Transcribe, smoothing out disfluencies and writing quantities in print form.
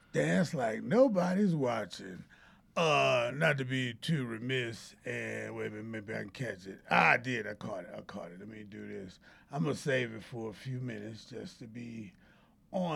Dance like nobody's watching. Not to be too remiss, and wait a minute, maybe I can catch it. I did. I caught it. Let me do this. I'm gonna save it for a few minutes just to be.